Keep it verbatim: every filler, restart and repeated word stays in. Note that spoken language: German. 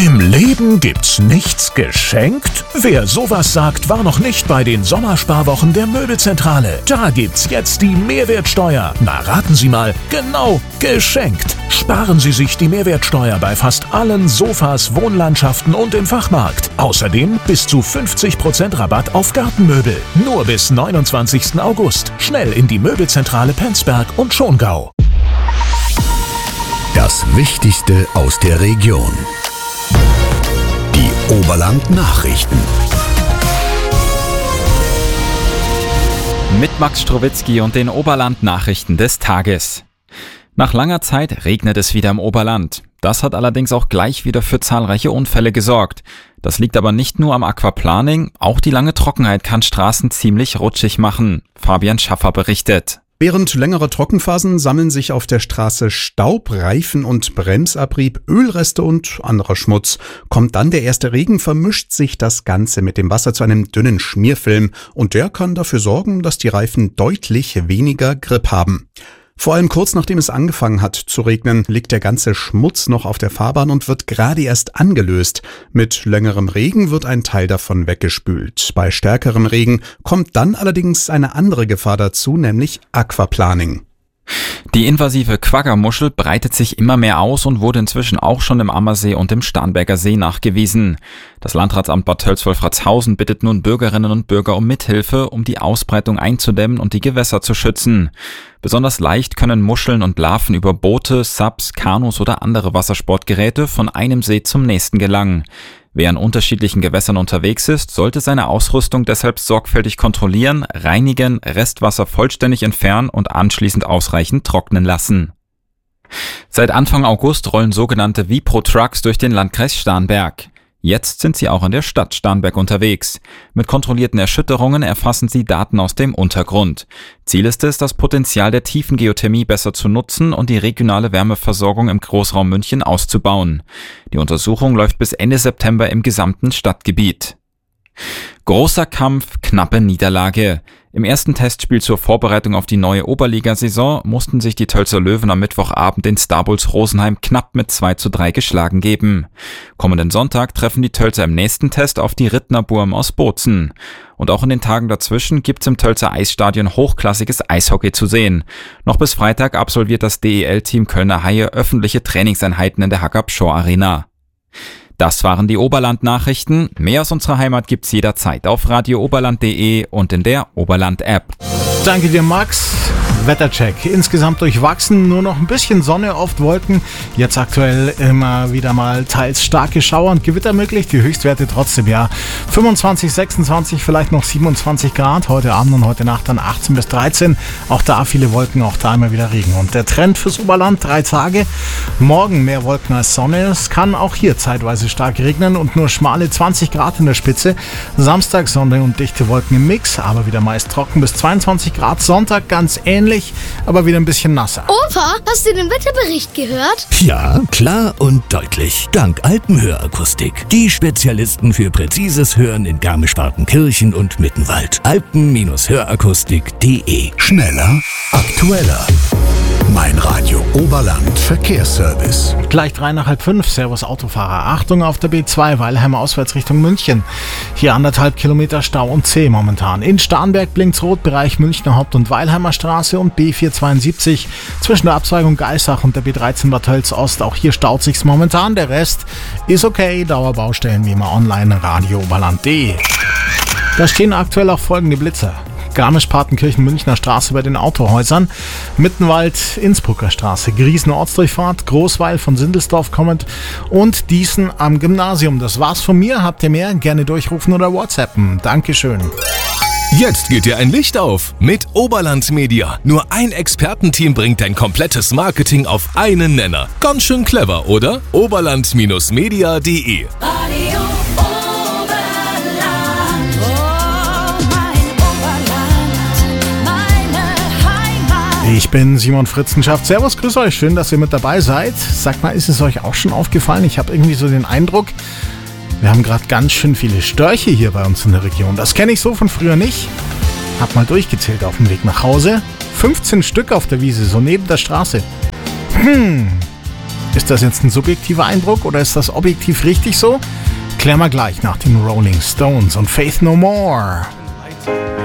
Im Leben gibt's nichts geschenkt? Wer sowas sagt, war noch nicht bei den Sommersparwochen der Möbelzentrale. Da gibt's jetzt die Mehrwertsteuer. Na, raten Sie mal, genau, geschenkt. Sparen Sie sich die Mehrwertsteuer bei fast allen Sofas, Wohnlandschaften und im Fachmarkt. Außerdem bis zu fünfzig Prozent Rabatt auf Gartenmöbel. Nur bis neunundzwanzigsten August. Schnell in die Möbelzentrale Penzberg und Schongau. Das Wichtigste aus der Region. Die Oberland-Nachrichten. Mit Max Strowitzki und den Oberland-Nachrichten des Tages. Nach langer Zeit regnet es wieder im Oberland. Das hat allerdings auch gleich wieder für zahlreiche Unfälle gesorgt. Das liegt aber nicht nur am Aquaplaning, auch die lange Trockenheit kann Straßen ziemlich rutschig machen. Fabian Schaffer berichtet. Während längerer Trockenphasen sammeln sich auf der Straße Staub, Reifen- und Bremsabrieb, Ölreste und anderer Schmutz. Kommt dann der erste Regen, vermischt sich das Ganze mit dem Wasser zu einem dünnen Schmierfilm und der kann dafür sorgen, dass die Reifen deutlich weniger Grip haben. Vor allem kurz nachdem es angefangen hat zu regnen, liegt der ganze Schmutz noch auf der Fahrbahn und wird gerade erst angelöst. Mit längerem Regen wird ein Teil davon weggespült. Bei stärkerem Regen kommt dann allerdings eine andere Gefahr dazu, nämlich Aquaplaning. Die invasive Quaggermuschel breitet sich immer mehr aus und wurde inzwischen auch schon im Ammersee und im Starnberger See nachgewiesen. Das Landratsamt Bad Tölz-Wolfratshausen bittet nun Bürgerinnen und Bürger um Mithilfe, um die Ausbreitung einzudämmen und die Gewässer zu schützen. Besonders leicht können Muscheln und Larven über Boote, Subs, Kanus oder andere Wassersportgeräte von einem See zum nächsten gelangen. Wer in unterschiedlichen Gewässern unterwegs ist, sollte seine Ausrüstung deshalb sorgfältig kontrollieren, reinigen, Restwasser vollständig entfernen und anschließend ausreichend trocknen lassen. Seit Anfang August rollen sogenannte Vipro-Trucks durch den Landkreis Starnberg. Jetzt sind sie auch in der Stadt Starnberg unterwegs. Mit kontrollierten Erschütterungen erfassen sie Daten aus dem Untergrund. Ziel ist es, das Potenzial der Tiefengeothermie besser zu nutzen und die regionale Wärmeversorgung im Großraum München auszubauen. Die Untersuchung läuft bis Ende September im gesamten Stadtgebiet. Großer Kampf, knappe Niederlage. Im ersten Testspiel zur Vorbereitung auf die neue Oberligasaison mussten sich die Tölzer Löwen am Mittwochabend den Star Bulls Rosenheim knapp mit zwei zu drei geschlagen geben. Kommenden Sonntag treffen die Tölzer im nächsten Test auf die Rittner Burm aus Bozen. Und auch in den Tagen dazwischen gibt's im Tölzer Eisstadion hochklassiges Eishockey zu sehen. Noch bis Freitag absolviert das D E L-Team Kölner Haie öffentliche Trainingseinheiten in der Hackab-Shore Arena. Das waren die Oberland-Nachrichten. Mehr aus unserer Heimat gibt's jederzeit auf radio oberland punkt de und in der Oberland-App. Danke dir, Max. Wettercheck. Insgesamt durchwachsen, nur noch ein bisschen Sonne, oft Wolken. Jetzt aktuell immer wieder mal teils starke Schauer und Gewitter möglich. Die Höchstwerte trotzdem, ja, fünfundzwanzig, sechsundzwanzig, vielleicht noch siebenundzwanzig Grad. Heute Abend und heute Nacht dann achtzehn bis dreizehn. Auch da viele Wolken, auch da immer wieder Regen. Und der Trend fürs Oberland, drei Tage. Morgen mehr Wolken als Sonne. Es kann auch hier zeitweise stark regnen und nur schmale zwanzig Grad in der Spitze. Samstag Sonne und dichte Wolken im Mix, aber wieder meist trocken bis zweiundzwanzig Grad. Sonntag ganz ähnlich, aber wieder ein bisschen nasser. Opa, hast du den Wetterbericht gehört? Ja, klar und deutlich. Dank Alpenhörakustik. Die Spezialisten für präzises Hören in Garmisch-Partenkirchen und Mittenwald. alpen hörakustik punkt de. Schneller, aktueller. Mein Radio Oberland Verkehrsservice. Gleich drei nach halb fünf. Servus Autofahrer. Achtung auf der B zwei, Weilheim auswärts Richtung München. Hier anderthalb Kilometer Stau und zäh momentan. In Starnberg blinkt's rot, Bereich Münchner Haupt- und Weilheimer Straße und B vierhundertzweiundsiebzig zwischen der Abzweigung Geisach und der B dreizehn Bad Tölz Ost. Auch hier staut sich's momentan. Der Rest ist okay. Dauerbaustellen wie immer online radio oberland punkt de. Da stehen aktuell auch folgende Blitzer. Garmisch-Partenkirchen Münchner Straße bei den Autohäusern, Mittenwald Innsbrucker Straße, Griesen Ortsdurchfahrt, Großweil von Sindelsdorf kommend und Diesen am Gymnasium. Das war's von mir. Habt ihr mehr? Gerne durchrufen oder WhatsAppen. Dankeschön. Jetzt geht dir ein Licht auf mit Oberland Media. Nur ein Expertenteam bringt dein komplettes Marketing auf einen Nenner. Ganz schön clever, oder? oberland Media punkt de. Ich bin Simon Fritzenschaft. Servus, grüß euch. Schön, dass ihr mit dabei seid. Sagt mal, ist es euch auch schon aufgefallen? Ich habe irgendwie so den Eindruck, wir haben gerade ganz schön viele Störche hier bei uns in der Region. Das kenne ich so von früher nicht. Hab mal durchgezählt auf dem Weg nach Hause. fünfzehn Stück auf der Wiese, so neben der Straße. Hm, Ist das jetzt ein subjektiver Eindruck oder ist das objektiv richtig so? Klären wir gleich nach den Rolling Stones und Faith No More.